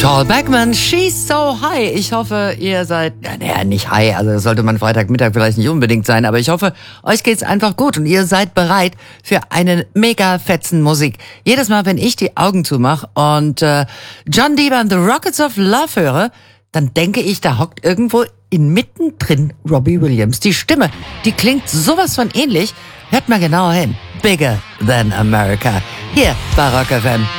Paul Beckman, She's So High. Ich hoffe, ihr seid, naja, nicht high, also das sollte man Freitagmittag vielleicht nicht unbedingt sein, aber ich hoffe, euch geht's einfach gut und ihr seid bereit für einen mega fetzen Musik. Jedes Mal, wenn ich die Augen zumache und John Deeber and the Rockets of Love höre, dann denke ich, da hockt irgendwo inmitten drin Robbie Williams. Die Stimme, die klingt sowas von ähnlich. Hört mal genauer hin. Bigger Than America. Hier bei Rock FM.